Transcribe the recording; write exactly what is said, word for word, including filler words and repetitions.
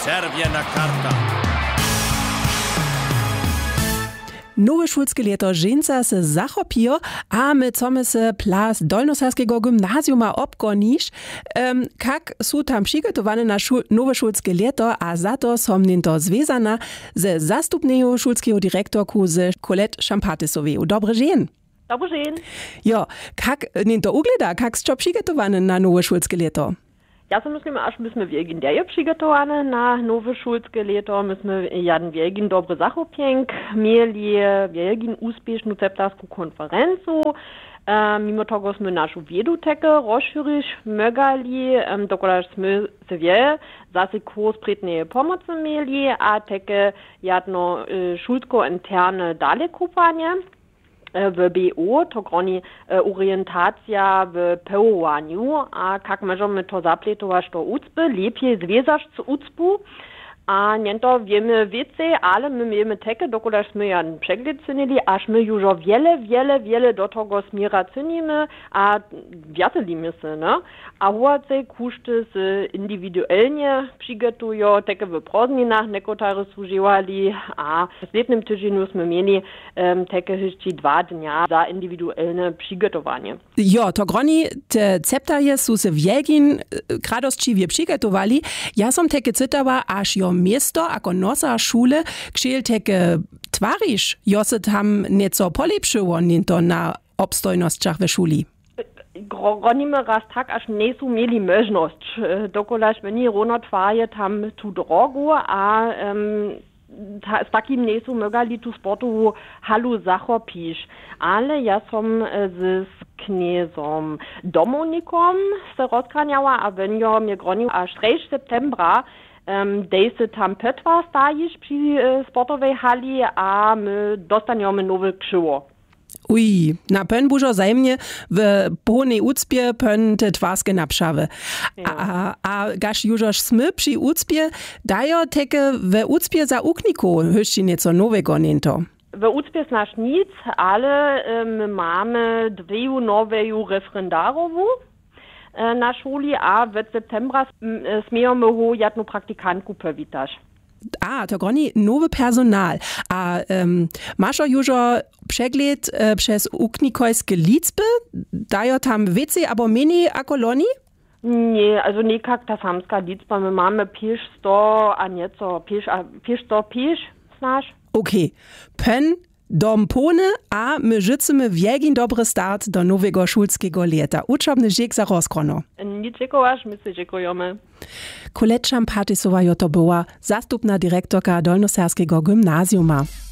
Czerwiena karta. Nowe szulskie leto żeńca se zachopiło, a my chcemy se plas Dolnosaskiego gimnazjuma obgonić. Um, kak są tam przygotowane na szul, nowe szulskie leto, a za to som to związana ze zastupnego szulskiego dyrektorku z Colette Schampatysowej. Dobry dzień. Dobry dzień. Jo, kak to ugleda, kak są przygotowane na nowe szulskie leto? Ja so myślimy, aż myśmy wielgin derje przygotowane na nowe szulskie leto, myśmy jeden wielgin dobry zachopięk, mieli wielgin uspieszną ceptarską konferencu, e, mimo tego sme naszą wiedu tekę rozszerzyć mögali, e, dokodaśmy se wie, zase kurs prytnej pomocy mieli, a tekę jedno e, szulsko-interne dalekupanie. W B O to groni orientacja w pełowaniu, a jak możemy to zapletować do ucpy, lepiej związać z ucpu, a nie to wiemy więcej, ale my wiemy takie, dokądśmy ja przegląd cynili, aż my już wiele, wiele, wiele do tego smiera cynimy, a wiaselimy się, no? A hołace koszty z indywidualnie przygotują, takie w próżninach nekotary służyli, a w следnym tygodniu jsme mieli um, takie jeszcze dwa dnia za indywidualne przygotowanie. Jo, to groni te ceptaje są se wielgin kradosčiwie przygotowali. Ja som takie cytała, aż jo miesto jako nosa szule ksiel takie twarisz, jo se tam nieco polepszyło to na obstojnościach we szuli. Gronimy raz tak, aż nie są mieli możliwość. Dokolaż oni rano twarje tam tu drogu, a um, ta, z takim nie są mogli tu sportu halu zachopić. Ale ja som z kniezom Domonikom se rozkaniała, a wenio mnie gronił aż trzeciego septembra Um, dejse tam Petwa stajisz przy e, sportowej hali, a my dostaniemy nowe krzywo. Uj, na pen bużo zajemnie w połnej ucpie pen te twarskie napszawy. A, a, a gaż jużoż smy przy ucpie dają takie w ucpie za ukniku jeszcze nieco nowego niento. W ucpie znasz nic, ale my mamy dwie nowe referendarową na szuli, a w septembra smijemy ho jedną praktykantku powitać. A, to groni nowy personal. A um, masz już przegląd uh, przez uknikojskie liczby? Dają tam więcej albo mniej ako loni? Nie, also nie jak ta samska liczba. My mamy pięć sto, a nieco pięć sto pięć znasz. Okej. Pen dom pone, a my życzymy wielki dobry start do nowego szulskiego leta. Uczobny dziek za rozkrono. Nie dziękowasz, my się dziękujemy. Colette Schampatysowa to była zastupna dyrektorka Dolnosaskiego gimnazjuma.